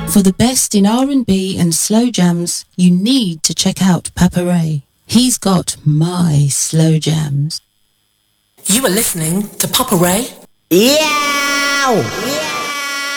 For the best in R&B and slow jams, you need to check out Papa Ray. He's got my slow jams. You are listening to Papa Ray. Yeah!